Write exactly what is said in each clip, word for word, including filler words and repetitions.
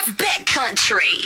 of Big Country.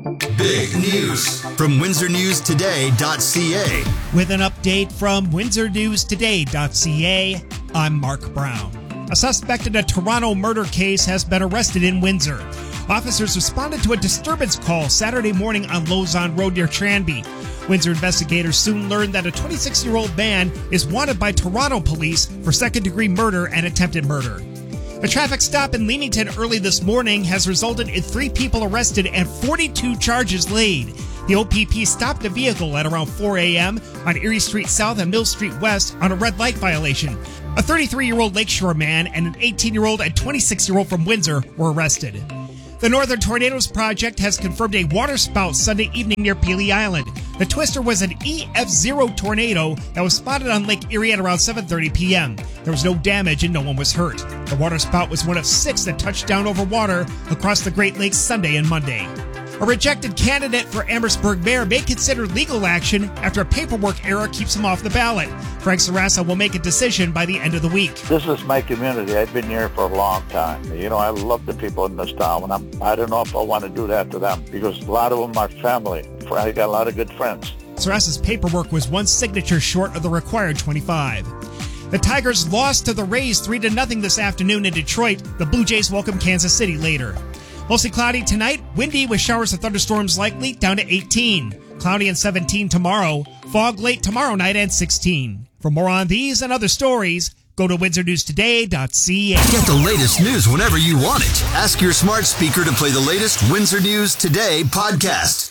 Big news from Windsor News Today dot C A. With an update from Windsor News Today dot C A, I'm Mark Brown. A suspect in a Toronto murder case has been arrested in Windsor. Officers responded to a disturbance call Saturday morning on Lausanne Road near Tranby. Windsor investigators soon learned that a twenty-six-year-old man is wanted by Toronto police for second-degree murder and attempted murder. A traffic stop in Leamington early this morning has resulted in three people arrested and forty-two charges laid. The O P P stopped a vehicle at around four a.m. on Erie Street South and Mill Street West on a red light violation. A thirty-three-year-old Lakeshore man and an eighteen-year-old and twenty-six-year-old from Windsor were arrested. The Northern Tornadoes Project has confirmed a waterspout Sunday evening near Pelee Island. The twister was an E F zero tornado that was spotted on Lake Erie at around seven thirty p.m. There was no damage and no one was hurt. The waterspout was one of six that touched down over water across the Great Lakes Sunday and Monday. A rejected candidate for Amherstburg mayor may consider legal action after a paperwork error keeps him off the ballot. Frank Sarasa will make a decision by the end of the week. This is my community. I've been here for a long time. You know, I love the people in this town, and I'm, I don't know if I want to do that to them because a lot of them are family. I got a lot of good friends. Sarasa's paperwork was one signature short of the required twenty-five. The Tigers lost to the Rays three to nothing this afternoon in Detroit. The Blue Jays welcome Kansas City later. Mostly cloudy tonight, windy with showers and thunderstorms likely, down to eighteen. Cloudy and seventeen tomorrow, fog late tomorrow night and sixteen. For more on these and other stories, go to Windsor News Today dot C A. Get the latest news whenever you want it. Ask your smart speaker to play the latest Windsor News Today podcast.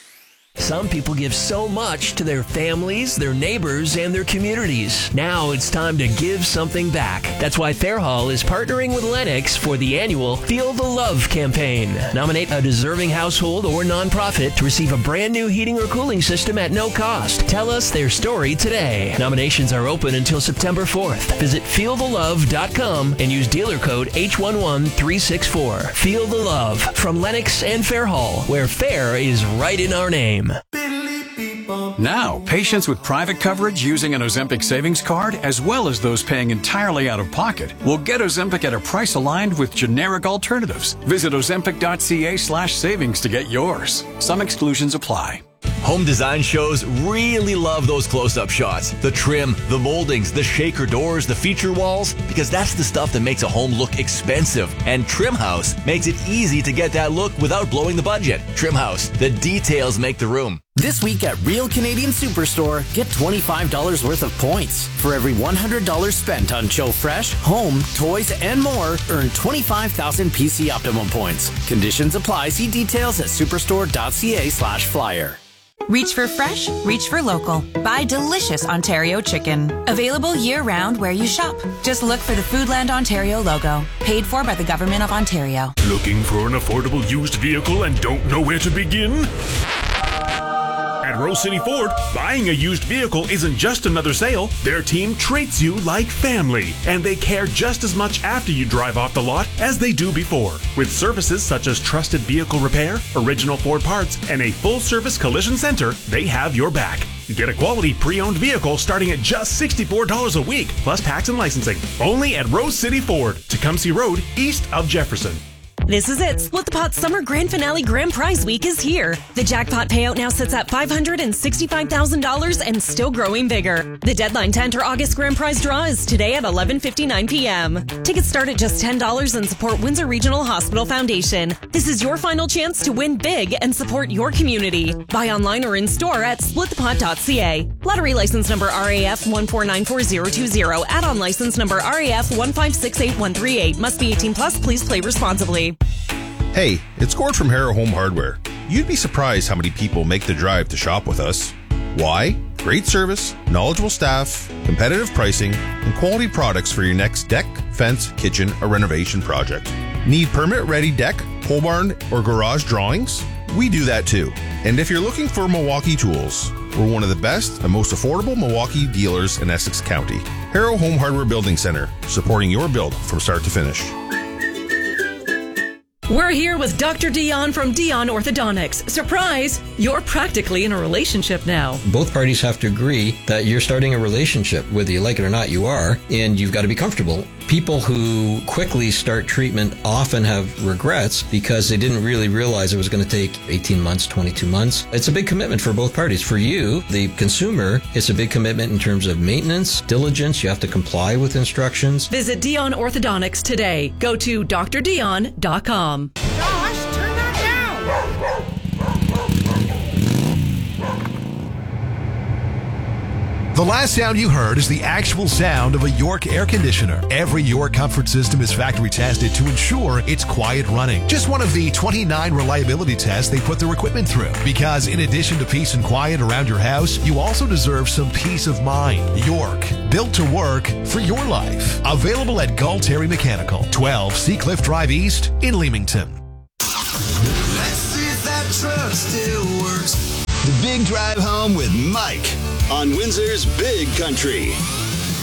Some people give so much to their families, their neighbors, and their communities. Now it's time to give something back. That's why Fairhall is partnering with Lennox for the annual Feel the Love campaign. Nominate a deserving household or nonprofit to receive a brand new heating or cooling system at no cost. Tell us their story today. Nominations are open until September fourth. Visit feel the love dot com and use dealer code H one one three six four. Feel the Love from Lennox and Fairhall, where fair is right in our name. Now, patients with private coverage using an Ozempic savings card, as well as those paying entirely out of pocket, will get Ozempic at a price aligned with generic alternatives. Visit ozempic dot C A slash savings to get yours. Some exclusions apply. Home design shows really love those close-up shots. The trim, the moldings, the shaker doors, the feature walls, because that's the stuff that makes a home look expensive. And Trim House makes it easy to get that look without blowing the budget. Trim House, the details make the room. This week at Real Canadian Superstore, get twenty-five dollars worth of points. For every one hundred dollars spent on Joe Fresh, home, toys, and more, earn twenty-five thousand P C Optimum points. Conditions apply. See details at superstore dot C A slash flyer. Reach for fresh, reach for local. Buy delicious Ontario chicken. Available year-round where you shop. Just look for the Foodland Ontario logo. Paid for by the Government of Ontario. Looking for an affordable used vehicle and don't know where to begin? At Rose City Ford, buying a used vehicle isn't just another sale. Their team treats you like family, and they care just as much after you drive off the lot as they do before. With services such as trusted vehicle repair, original Ford parts, and a full-service collision center, they have your back. Get a quality pre-owned vehicle starting at just sixty-four dollars a week, plus tax and licensing. Only at Rose City Ford, Tecumseh Road, east of Jefferson. This is it. Split the Pot Summer Grand Finale Grand Prize Week is here. The jackpot payout now sits at five hundred sixty-five thousand dollars and still growing bigger. The deadline to enter August Grand Prize draw is today at eleven fifty-nine p.m. Tickets start at just ten dollars and support Windsor Regional Hospital Foundation. This is your final chance to win big and support your community. Buy online or in store at split the pot dot C A. Lottery license number R A F one four nine four zero two zero. Add-on license number R A F one five six eight one three eight. Must be eighteen plus. Please play responsibly. Hey, it's Gord from Harrow Home Hardware. You'd be surprised how many people make the drive to shop with us. Why? Great service, knowledgeable staff, competitive pricing, and quality products for your next deck, fence, kitchen, or renovation project. Need permit-ready deck, pole barn, or garage drawings? We do that too. And if you're looking for Milwaukee tools, we're one of the best and most affordable Milwaukee dealers in Essex County. Harrow Home Hardware Building Center, supporting your build from start to finish. We're here with Doctor Dion from Dion Orthodontics. Surprise! You're practically in a relationship now. Both parties have to agree that you're starting a relationship. Whether you like it or not, you are, and you've got to be comfortable. People who quickly start treatment often have regrets because they didn't really realize it was going to take eighteen months, twenty-two months. It's a big commitment for both parties. For you, the consumer, it's a big commitment in terms of maintenance, diligence. You have to comply with instructions. Visit Dion Orthodontics today. Go to d r dion dot com. Josh, turn that down! The last sound you heard is the actual sound of a York air conditioner. Every York comfort system is factory tested to ensure it's quiet running. Just one of the twenty-nine reliability tests they put their equipment through. Because in addition to peace and quiet around your house, you also deserve some peace of mind. York, built to work for your life. Available at Galteri Mechanical, twelve Seacliff Drive East in Leamington. Let's see if that truck still works. The Big Drive Home with Mike on Windsor's Big Country.